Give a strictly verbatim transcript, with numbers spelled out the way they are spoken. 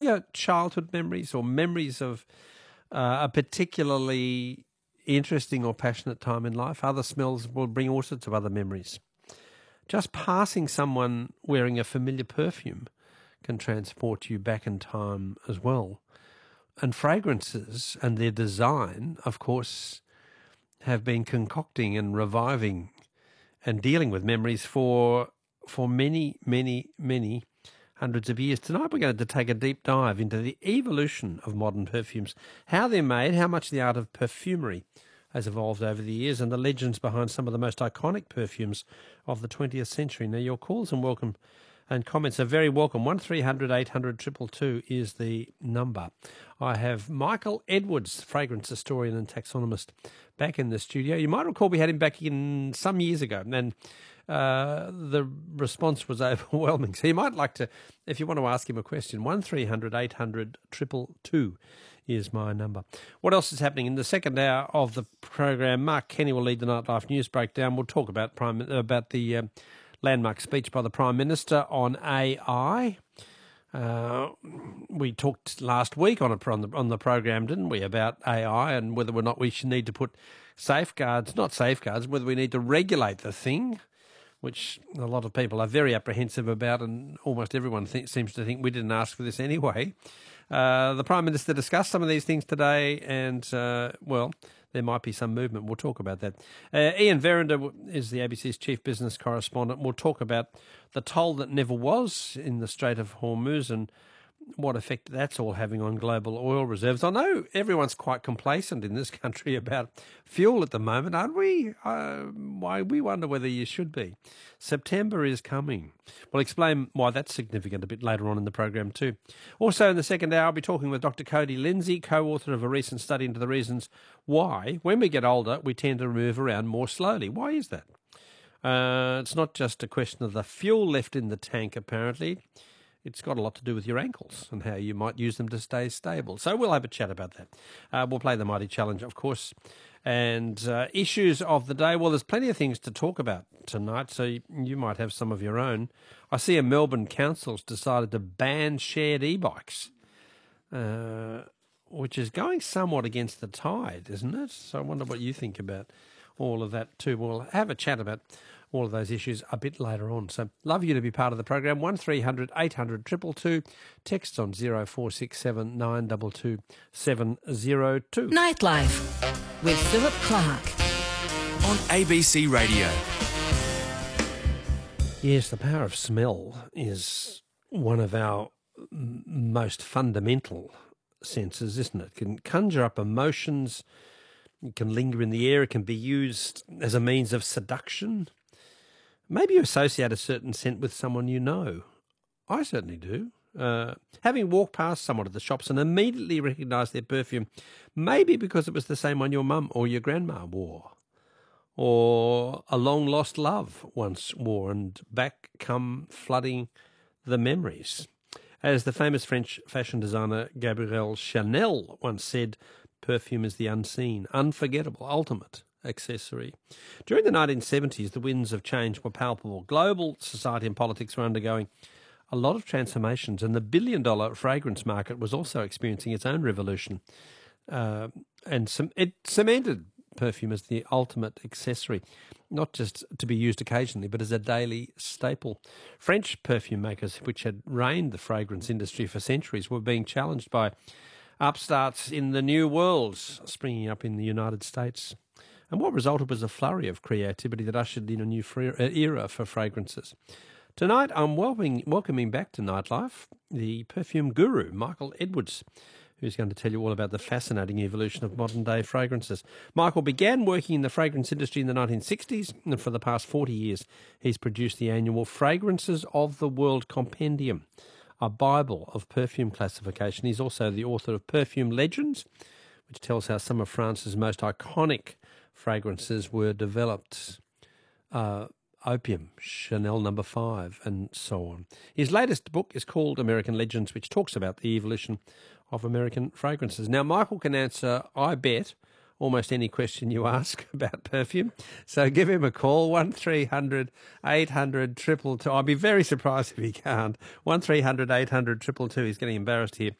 your childhood memories or memories of uh, a particularly interesting or passionate time in life? Other smells will bring all sorts of other memories. Just passing someone wearing a familiar perfume can transport you back in time as well. And fragrances and their design, of course, have been concocting and reviving and dealing with memories for for many, many, many hundreds of years. Tonight we're going to take a deep dive into the evolution of modern perfumes, how they're made, how much the art of perfumery has evolved over the years, and the legends behind some of the most iconic perfumes of the twentieth century. Now, your calls and welcome and comments are very welcome. one three hundred eight hundred two two two is the number. I have Michael Edwards, fragrance historian and taxonomist, back in the studio. You might recall we had him back in some years ago, and uh, the response was overwhelming. So you might like to, if you want to ask him a question, one three hundred eight hundred two two two is my number. What else is happening? In the second hour of the program, Mark Kenny will lead the Nightlife News Breakdown. We'll talk about prime, about the um, landmark speech by the Prime Minister on A I. Uh, we talked last week on, a, on, the, on the program, didn't we, about A I and whether or not we should need to put safeguards, not safeguards, whether we need to regulate the thing, which a lot of people are very apprehensive about, and almost everyone th- seems to think we didn't ask for this anyway. Uh, the Prime Minister discussed some of these things today, and, uh, well, there might be some movement. We'll talk about that. Uh, Ian Verinder is the A B C's chief business correspondent. We'll talk about the toll that never was in the Strait of Hormuz and what effect that's all having on global oil reserves. I know everyone's quite complacent in this country about fuel at the moment, aren't we? Uh, why we wonder whether you should be. September is coming. We'll explain why that's significant a bit later on in the program too. Also in the second hour, I'll be talking with Doctor Cody Lindsay, co-author of a recent study into the reasons why, when we get older, we tend to move around more slowly. Why is that? Uh, it's not just a question of the fuel left in the tank, apparently. It's got a lot to do with your ankles and how you might use them to stay stable. So we'll have a chat about that. Uh, we'll play the Mighty Challenge, of course. And uh, issues of the day, well, there's plenty of things to talk about tonight, so you, you might have some of your own. I see a Melbourne council's decided to ban shared e-bikes, uh, which is going somewhat against the tide, isn't it? So I wonder what you think about all of that too. We'll have a chat about all of those issues a bit later on. So love you to be part of the program. one three hundred eight hundred two two two. Text on zero four six seven nine two two seven zero two. Nightlife with Philip Clark on A B C Radio. Yes, the power of smell is one of our m- most fundamental senses, isn't it? It can conjure up emotions. It can linger in the air. It can be used as a means of seduction. Maybe you associate a certain scent with someone you know. I certainly do. Uh, having walked past someone at the shops and immediately recognised their perfume, maybe because it was the same one your mum or your grandma wore, or a long-lost love once wore, and back come flooding the memories. As the famous French fashion designer Gabrielle Chanel once said, perfume is the unseen, unforgettable, ultimate accessory. During the nineteen seventies, the winds of change were palpable. Global society and politics were undergoing a lot of transformations, and the billion-dollar fragrance market was also experiencing its own revolution. Uh, and some, it cemented perfume as the ultimate accessory, not just to be used occasionally, but as a daily staple. French perfume makers, which had reigned the fragrance industry for centuries, were being challenged by upstarts in the New World springing up in the United States. And what resulted was a flurry of creativity that ushered in a new era for fragrances. Tonight, I'm welcoming, welcoming back to Nightlife the perfume guru, Michael Edwards, who's going to tell you all about the fascinating evolution of modern-day fragrances. Michael began working in the fragrance industry in the nineteen sixties, and for the past forty years, he's produced the annual Fragrances of the World Compendium, a Bible of perfume classification. He's also the author of Perfume Legends, which tells how some of France's most iconic fragrances were developed. Uh, Opium, Chanel number five, and so on. His latest book is called American Legends, which talks about the evolution of American fragrances. Now, Michael can answer, I bet, almost any question you ask about perfume. So give him a call, one three hundred eight hundred two two two. I'd be very surprised if he can't. one three hundred eight hundred two two two. He's getting embarrassed here.